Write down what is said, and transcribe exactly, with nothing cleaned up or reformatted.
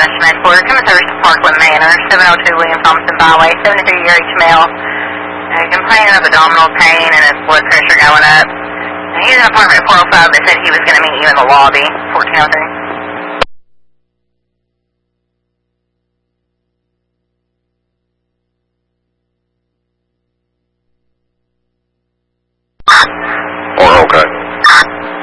estimate for Cummins Service to Parkland Manor, seven oh two William Thompson Byway, seventy-three year age male, uh, complaining of abdominal pain and his blood pressure going up. And he's in apartment four oh five. They said he was going to meet you in the lobby, fourteen oh three.